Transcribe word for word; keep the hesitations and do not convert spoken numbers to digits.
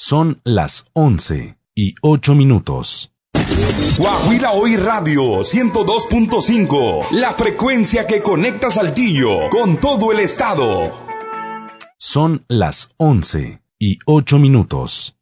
Son las once y ocho minutos. Guaguila Hoy Radio ciento dos punto cinco, la frecuencia que conecta Saltillo con todo el estado. Son las once y ocho minutos.